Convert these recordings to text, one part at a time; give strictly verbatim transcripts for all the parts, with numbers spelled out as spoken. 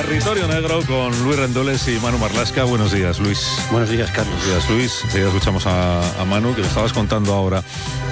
Territorio Negro con Luis Rendueles y Manu Marlasca. Buenos días, Luis. Buenos días, Carlos. Buenos días, Luis. Ya escuchamos a, a Manu, que le estabas contando ahora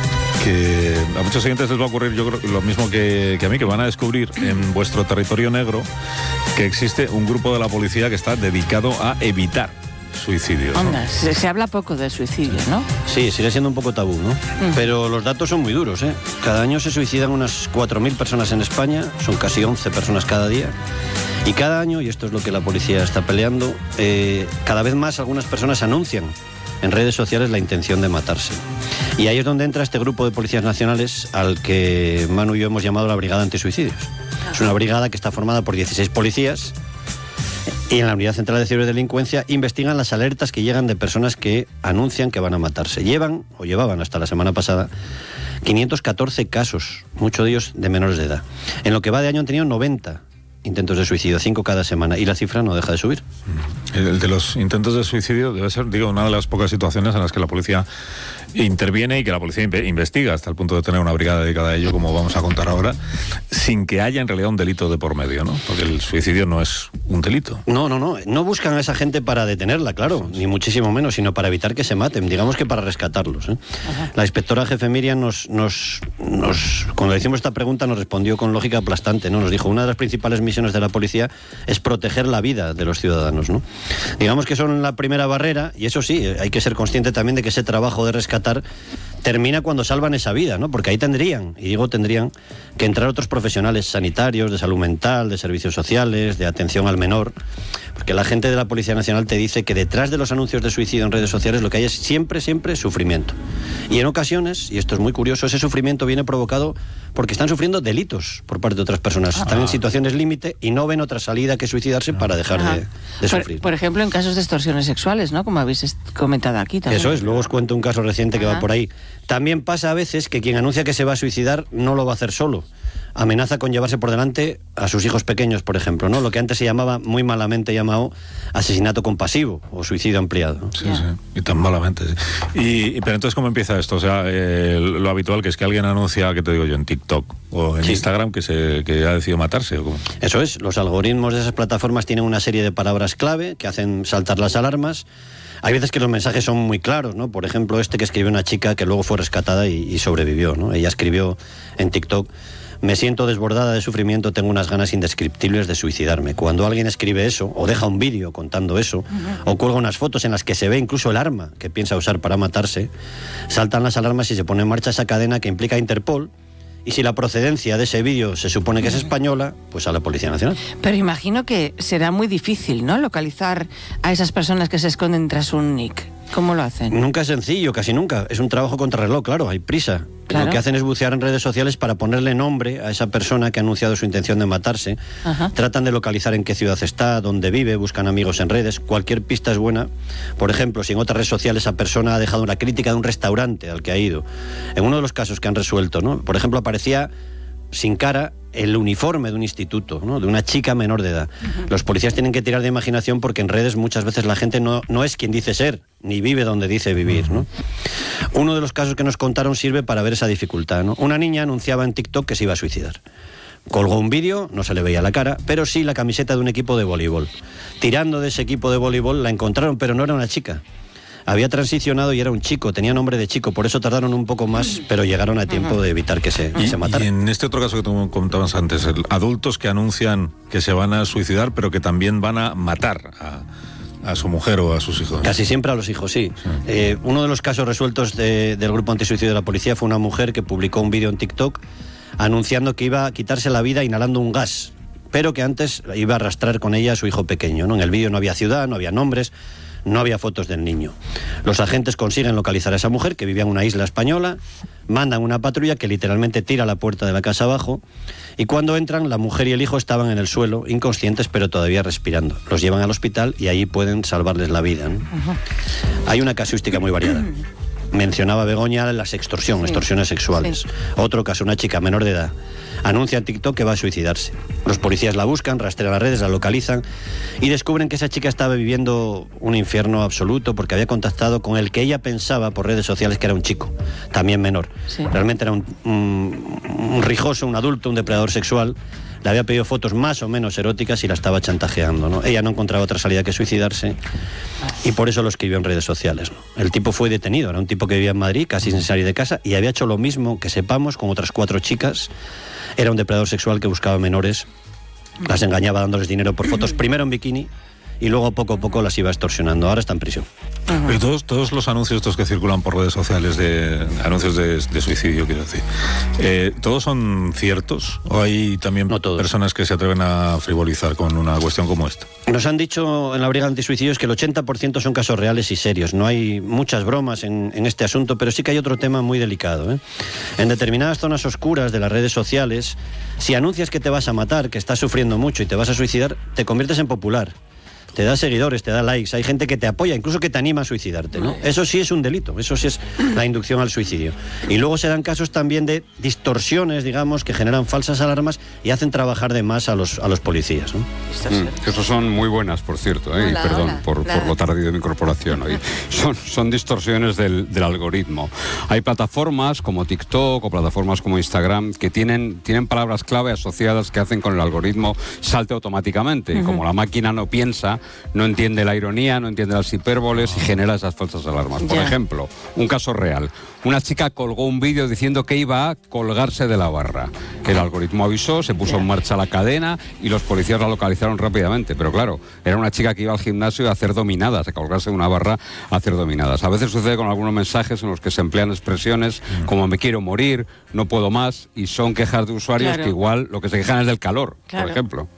que a muchos oyentes les va a ocurrir, yo creo, lo mismo que, que a mí, que van a descubrir en vuestro territorio negro que existe un grupo de la policía que está dedicado a evitar suicidios, ¿no? Onda, se, se habla poco de suicidio, ¿no? Sí, sigue siendo un poco tabú, ¿no? Mm. Pero los datos son muy duros, ¿eh? Cada año se suicidan unas cuatro mil personas en España, son casi once personas cada día. Y cada año, y esto es lo que la policía está peleando, eh, cada vez más algunas personas anuncian en redes sociales la intención de matarse. Y ahí es donde entra este grupo de policías nacionales al que Manu y yo hemos llamado la Brigada Antisuicidios. Es una brigada que está formada por dieciséis policías y en la Unidad Central de Ciberdelincuencia investigan las alertas que llegan de personas que anuncian que van a matarse. Llevan, o llevaban hasta la semana pasada, quinientos catorce casos, muchos de ellos de menores de edad. En lo que va de año han tenido noventa intentos de suicidio, cinco cada semana, y la cifra no deja de subir. El de los intentos de suicidio debe ser, digo, una de las pocas situaciones en las que la policía interviene y que la policía investiga hasta el punto de tener una brigada dedicada a ello, como vamos a contar ahora, sin que haya en realidad un delito de por medio, ¿no? Porque el suicidio no es un delito. No, no, no. No buscan a esa gente para detenerla, claro, ni muchísimo menos, sino para evitar que se maten, digamos que para rescatarlos, ¿eh? La inspectora jefe Miriam nos, nos, nos, cuando le hicimos esta pregunta, nos respondió con lógica aplastante, ¿no? Nos dijo, una de las principales misiones de la policía es proteger la vida de los ciudadanos, ¿no? Digamos que son la primera barrera, y eso sí, hay que ser consciente también de que ese trabajo de rescatar termina cuando salvan esa vida, ¿no? Porque ahí tendrían, y digo tendrían, que entrar otros profesionales sanitarios, de salud mental, de servicios sociales, de atención al menor, porque la gente de la Policía Nacional te dice que detrás de los anuncios de suicidio en redes sociales lo que hay es siempre, siempre sufrimiento. Y en ocasiones, y esto es muy curioso, ese sufrimiento viene provocado porque están sufriendo delitos por parte de otras personas. Ah. Están en situaciones límite y no ven otra salida que suicidarse ah. para dejar de, de sufrir. Por, por ejemplo, en casos de extorsiones sexuales, ¿no? Como habéis comentado aquí también. Eso es, luego os cuento un caso reciente que Ajá. va por ahí. También pasa a veces que quien anuncia que se va a suicidar no lo va a hacer solo. Amenaza con llevarse por delante a sus hijos pequeños, por ejemplo, ¿no? Lo que antes se llamaba, muy malamente llamado, asesinato compasivo o suicidio ampliado, ¿no? Sí, yeah. sí, y tan malamente. Sí. Y, pero entonces, ¿cómo empieza esto? O sea, eh, lo habitual que es que alguien anuncia, ¿qué te digo yo?, en TikTok o en sí. Instagram que, se, que ha decidido matarse, ¿o cómo? Eso es, los algoritmos de esas plataformas tienen una serie de palabras clave que hacen saltar las alarmas. Hay veces que los mensajes son muy claros, ¿no? Por ejemplo, este que escribió una chica que luego fue rescatada y, y sobrevivió, ¿no? Ella escribió en TikTok: me siento desbordada de sufrimiento, tengo unas ganas indescriptibles de suicidarme. Cuando alguien escribe eso, o deja un vídeo contando eso, uh-huh. o cuelga unas fotos en las que se ve incluso el arma que piensa usar para matarse, saltan las alarmas y se pone en marcha esa cadena que implica a Interpol. Y si la procedencia de ese vídeo se supone que es española, pues a la Policía Nacional. Pero imagino que será muy difícil, ¿no?, localizar a esas personas que se esconden tras un nick. ¿Cómo lo hacen? Nunca es sencillo, casi nunca. Es un trabajo contrarreloj, claro, hay prisa. Claro. Lo que hacen es bucear en redes sociales para ponerle nombre a esa persona que ha anunciado su intención de matarse. Ajá. Tratan de localizar en qué ciudad está, dónde vive, buscan amigos en redes. Cualquier pista es buena. Por ejemplo, si en otra red social esa persona ha dejado una crítica de un restaurante al que ha ido. En uno de los casos que han resuelto, ¿no?, por ejemplo, aparecía sin cara el uniforme de un instituto, ¿no?, de una chica menor de edad. Uh-huh. Los policías tienen que tirar de imaginación porque en redes muchas veces la gente no, no es quien dice ser, ni vive donde dice vivir, ¿no? Uno de los casos que nos contaron sirve para ver esa dificultad, ¿no? Una niña anunciaba en TikTok que se iba a suicidar. Colgó un vídeo, no se le veía la cara, pero sí la camiseta de un equipo de voleibol. Tirando de ese equipo de voleibol la encontraron, pero no era una chica. Había transicionado y era un chico, tenía nombre de chico, por eso tardaron un poco más, pero llegaron a tiempo de evitar que se, que se matara. Y en este otro caso que tú comentabas antes, el, adultos que anuncian que se van a suicidar, pero que también van a matar a, a su mujer o a sus hijos. Casi siempre a los hijos, sí. sí. Eh, uno de los casos resueltos de, del grupo antisuicidio de la policía fue una mujer que publicó un vídeo en TikTok anunciando que iba a quitarse la vida inhalando un gas, pero que antes iba a arrastrar con ella a su hijo pequeño, ¿no? En el vídeo no había ciudad, no había nombres, no había fotos del niño. Los agentes consiguen localizar a esa mujer que vivía en una isla española, mandan una patrulla que literalmente tira la puerta de la casa abajo y cuando entran la mujer y el hijo estaban en el suelo, inconscientes pero todavía respirando. Los llevan al hospital y ahí pueden salvarles la vida, ¿no? Uh-huh. Hay una casuística muy variada. Mencionaba Begoña las extorsión, sí. extorsiones sexuales. Sí. Otro caso, una chica menor de edad anuncia en TikTok que va a suicidarse. Los policías la buscan, rastrean las redes, la localizan y descubren que esa chica estaba viviendo un infierno absoluto porque había contactado con el que ella pensaba por redes sociales que era un chico, también menor. Sí. Realmente era un, un, un rijoso, un adulto, un depredador sexual, le había pedido fotos más o menos eróticas y la estaba chantajeando, ¿no? Ella no encontraba otra salida que suicidarse y por eso lo escribió en redes sociales, ¿no? El tipo fue detenido, era un tipo que vivía en Madrid, casi sin salir de casa, y había hecho lo mismo, que sepamos, con otras cuatro chicas. Era un depredador sexual que buscaba menores, las engañaba dándoles dinero por fotos, primero en bikini, y luego poco a poco las iba extorsionando. Ahora está en prisión. Pero todos, todos los anuncios estos que circulan por redes sociales, de anuncios de, de suicidio, quiero decir, eh, ¿todos son ciertos? ¿O hay también no personas que se atreven a frivolizar con una cuestión como esta? Nos han dicho en la Brigada Antisuicidios que el ochenta por ciento son casos reales y serios. No hay muchas bromas en, en este asunto, pero sí que hay otro tema muy delicado, ¿eh? En determinadas zonas oscuras de las redes sociales, si anuncias que te vas a matar, que estás sufriendo mucho y te vas a suicidar, te conviertes en popular. Te da seguidores, te da likes, hay gente que te apoya, incluso que te anima a suicidarte, ¿no? Eso sí es un delito, eso sí es la inducción al suicidio. Y luego se dan casos también de distorsiones, digamos, que generan falsas alarmas y hacen trabajar de más a los, a los policías, ¿no? Mm, esos son muy buenas, por cierto, ¿eh? Hola, y perdón hola, por, claro. por lo tardío de mi incorporación hoy. Son, son distorsiones del, del algoritmo. Hay plataformas como TikTok o plataformas como Instagram que tienen, tienen palabras clave asociadas que hacen con el algoritmo salte automáticamente. Uh-huh. Y como la máquina no piensa, no entiende la ironía, no entiende las hipérboles y genera esas falsas alarmas. Por Ya. ejemplo, un caso real. Una chica colgó un vídeo diciendo que iba a colgarse de la barra. El algoritmo avisó, se puso Ya. en marcha la cadena y los policías la localizaron rápidamente. Pero claro, era una chica que iba al gimnasio a hacer dominadas, a colgarse de una barra a hacer dominadas. A veces sucede con algunos mensajes en los que se emplean expresiones como me quiero morir, no puedo más, y son quejas de usuarios Claro. que igual lo que se quejan es del calor, Claro. por ejemplo.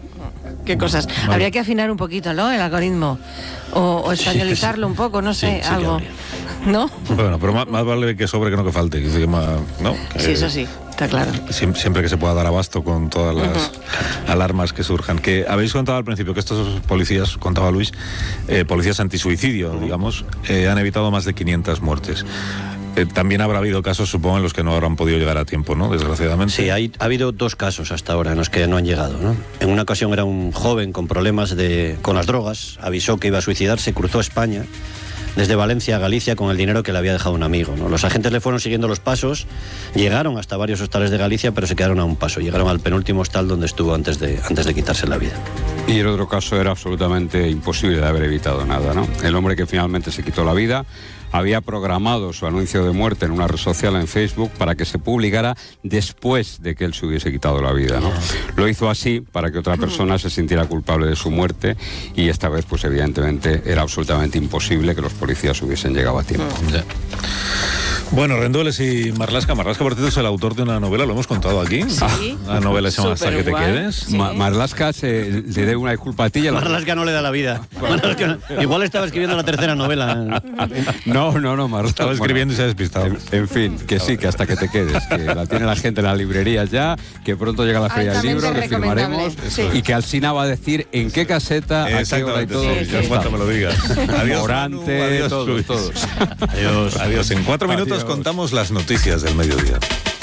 Mm. Qué cosas. Habría que afinar un poquito, ¿no? El algoritmo. O, o españolizarlo un poco, no sé, Sí, sí que algo. habría. ¿No? Bueno, pero más, más vale que sobre que no que falte. Que, que más, ¿no? Que Sí, eso sí, está claro. Siempre, siempre que se pueda dar abasto con todas las uh-huh. alarmas que surjan. Que habéis contado al principio que estos policías, contaba Luis, eh, policías antisuicidio, uh-huh. digamos, eh, han evitado más de quinientas muertes. Eh, también habrá habido casos, supongo, en los que no habrán podido llegar a tiempo, ¿no? Desgraciadamente. Sí, hay, ha habido dos casos hasta ahora en los que no han llegado, ¿no? En una ocasión era un joven con problemas de, con las drogas, avisó que iba a suicidarse, cruzó España, desde Valencia a Galicia con el dinero que le había dejado un amigo, ¿no? Los agentes le fueron siguiendo los pasos, llegaron hasta varios hostales de Galicia, pero se quedaron a un paso, llegaron al penúltimo hostal donde estuvo antes de, antes de quitarse la vida. Y el otro caso era absolutamente imposible de haber evitado nada, ¿no? El hombre que finalmente se quitó la vida había programado su anuncio de muerte en una red social en Facebook para que se publicara después de que él se hubiese quitado la vida, ¿no? Lo hizo así para que otra persona se sintiera culpable de su muerte y esta vez, pues evidentemente, era absolutamente imposible que los policías hubiesen llegado a tiempo. Ya. Bueno, Rendueles y Marlaska. Marlaska, por cierto, es el autor de una novela, lo hemos contado aquí. Sí. La novela se llama Hasta que te Superguay. quedes. Sí. Ma- Marlaska se le debe una disculpa a ti y a la- Marlaska no le da la vida. Marlaska no- igual estaba escribiendo la tercera novela. No, no, no, Marlaska. Estaba escribiendo y se ha despistado. En, en fin, que sí, que hasta que te quedes, que la tiene la gente en las librerías ya, que pronto llega la Feria del Altamente Libro, que firmaremos, recomendable, sí. y que Alsina va a decir en qué caseta, a qué hora y Exactamente, todo. sí, ya en cuanto me lo digas. Adiós, Morante, Manu, adiós, todos, Luis. todos. Adiós. Adiós. En cuatro minutos Adiós. contamos las noticias del mediodía.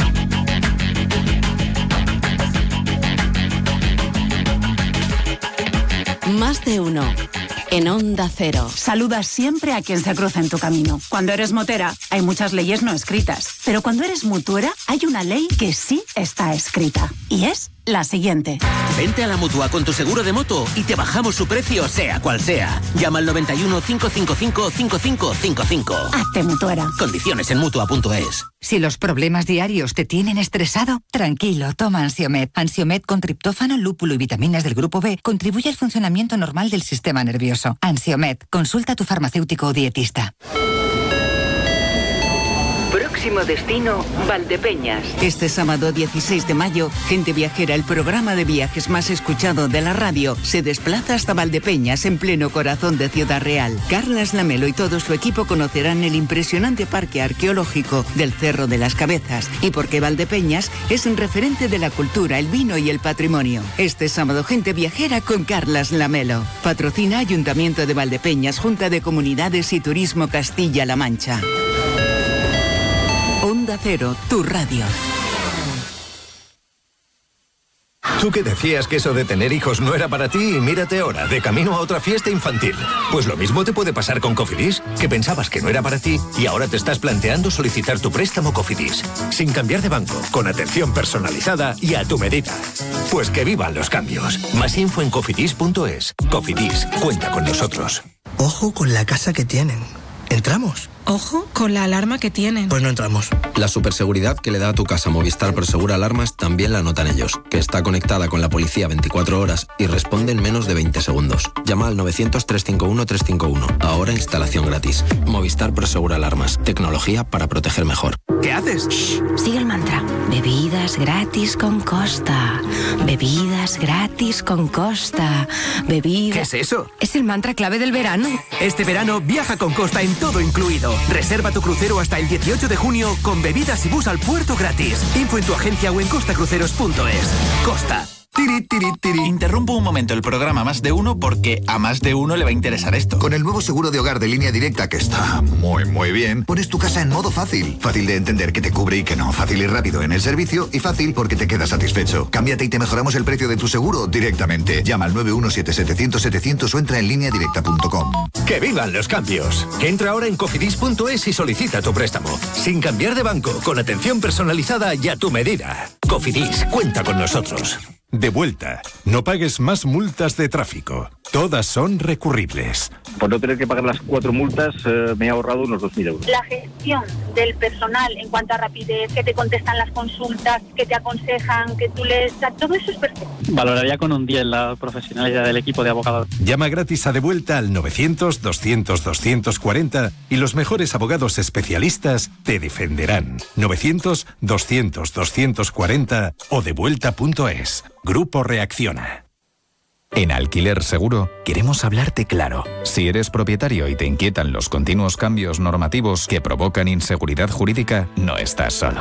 Más de uno. En Onda Cero. Saludas siempre a quien se cruza en tu camino. Cuando eres motera, hay muchas leyes no escritas. Pero cuando eres mutuera, hay una ley que sí está escrita. Y es la siguiente. Vente a la Mutua con tu seguro de moto y te bajamos su precio, sea cual sea. Llama al noventa y uno, cinco cinco cinco, cinco cinco cinco cinco. Hazte mutuera. Condiciones en Mutua punto es. Si los problemas diarios te tienen estresado, tranquilo, toma Ansiomed. Ansiomed con triptófano, lúpulo y vitaminas del grupo B contribuye al funcionamiento normal del sistema nervioso. Ansiomed, consulta a tu farmacéutico o dietista. Próximo destino, Valdepeñas. Este sábado dieciséis de mayo, Gente Viajera, el programa de viajes más escuchado de la radio, se desplaza hasta Valdepeñas, en pleno corazón de Ciudad Real. Carlas Lamelo y todo su equipo conocerán el impresionante parque arqueológico del Cerro de las Cabezas y por qué Valdepeñas es un referente de la cultura, el vino y el patrimonio. Este sábado, Gente Viajera con Carlas Lamelo. Patrocina Ayuntamiento de Valdepeñas, Junta de Comunidades y Turismo Castilla-La Mancha. Onda Cero, tu radio. Tú que decías que eso de tener hijos no era para ti y mírate ahora, de camino a otra fiesta infantil. Pues lo mismo te puede pasar con Cofidis, que pensabas que no era para ti y ahora te estás planteando solicitar tu préstamo Cofidis. Sin cambiar de banco, con atención personalizada y a tu medida. Pues que vivan los cambios. Más info en cofidis punto es. Cofidis, cuenta con nosotros. Ojo con la casa que tienen. ¿Entramos? Ojo con la alarma que tienen. Pues no entramos. La superseguridad que le da a tu casa Movistar Prosegura Alarmas también la notan ellos, que está conectada con la policía veinticuatro horas y responde en menos de veinte segundos. Llama al novecientos, trescientos cincuenta y uno, trescientos cincuenta y uno. Ahora instalación gratis. Movistar Prosegura Alarmas. Tecnología para proteger mejor. ¿Qué haces? Shh, sigue el mantra. Bebidas gratis con Costa. Bebidas gratis con Costa. Bebidas... ¿Qué es eso? Es el mantra clave del verano. Este verano viaja con Costa en todo incluido. Reserva tu crucero hasta el dieciocho de junio con bebidas y bus al puerto gratis. Info en tu agencia o en costacruceros punto es. Costa. Tiri, tiri, tiri. Interrumpo un momento el programa Más de Uno porque a más de uno le va a interesar esto. Con el nuevo seguro de hogar de Línea Directa, que está muy, muy bien, pones tu casa en modo fácil. Fácil de entender que te cubre y que no. Fácil y rápido en el servicio y fácil porque te quedas satisfecho. Cámbiate y te mejoramos el precio de tu seguro directamente. Llama al nueve uno siete, setecientos, setecientos o entra en línea directa punto com. ¡Que vivan los cambios! Entra ahora en cofidis punto es y solicita tu préstamo. Sin cambiar de banco, con atención personalizada y a tu medida. Cofidis, cuenta con nosotros. De vuelta. No pagues más multas de tráfico. Todas son recurribles. Por no tener que pagar las cuatro multas, eh, me he ahorrado unos dos mil euros. La gestión del personal en cuanto a rapidez, que te contestan las consultas, que te aconsejan, que tú les... Todo eso es perfecto. Valoraría con un diez la profesionalidad del equipo de abogados. Llama gratis a De Vuelta al novecientos, doscientos, doscientos cuarenta y los mejores abogados especialistas te defenderán. novecientos, doscientos, doscientos cuarenta o devuelta punto es. Grupo Reacciona. En Alquiler Seguro queremos hablarte claro. Si eres propietario y te inquietan los continuos cambios normativos que provocan inseguridad jurídica, no estás solo.